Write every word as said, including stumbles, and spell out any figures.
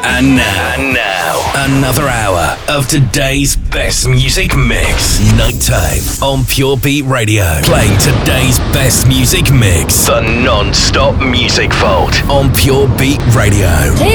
And now, and now, another hour of today's best music mix. Nighttime on Pure Beat Radio. Playing today's best music mix. The non-stop music vault on Pure Beat Radio.